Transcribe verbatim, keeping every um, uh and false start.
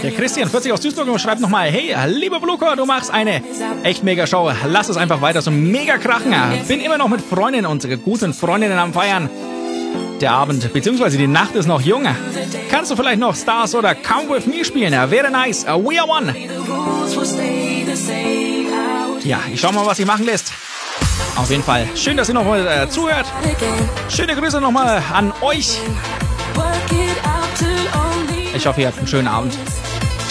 Der Christian vierzig aus Duisburg schreibt nochmal: Hey, lieber Bluker, du machst eine echt mega Show. Lass es einfach weiter so mega krachen. Bin immer noch mit Freundinnen und guten Freundinnen am Feiern. Der Abend bzw. die Nacht ist noch jung. Kannst du vielleicht noch Stars oder Come With Me spielen? Wäre nice. We are one. Ja, ich schau mal, was sich machen lässt. Auf jeden Fall. Schön, dass ihr noch mal äh, zuhört. Schöne Grüße nochmal an euch. Ich hoffe, ihr habt einen schönen Abend.